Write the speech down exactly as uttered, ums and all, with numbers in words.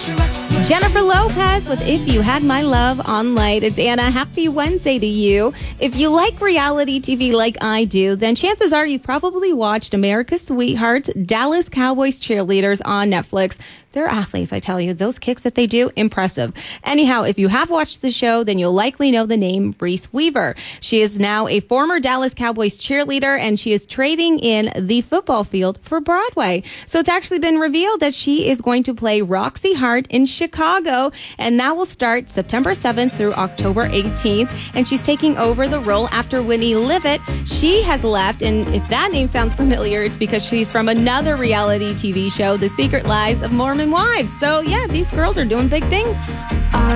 Jennifer Lopez with If You Had My Love on Light. It's Anna. Happy Wednesday to you. If you like reality T V like I do, then chances are you've probably watched America's Sweethearts, Dallas Cowboys cheerleaders on Netflix. They're athletes, I tell you. Those kicks that they do, impressive. Anyhow, if you have watched the show, then you'll likely know the name Reese Weaver. She is now a former Dallas Cowboys cheerleader, and she is trading in the football field for Broadway. So it's actually been revealed that she is going to play Roxy Hart in Chicago, and that will start September seventh through October eighteenth. And she's taking over the role after Winnie Livett. She has left, and if that name sounds familiar, it's because she's from another reality T V show, The Secret Lives of Mormon Wives. So yeah, these girls are doing big things.